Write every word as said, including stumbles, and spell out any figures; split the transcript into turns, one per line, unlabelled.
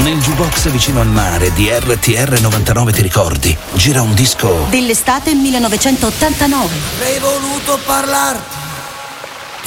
Nel jukebox vicino al mare di R T R novantanove, ti ricordi? Gira un disco
dell'estate millenovecentottantanove.
Avrei voluto parlarti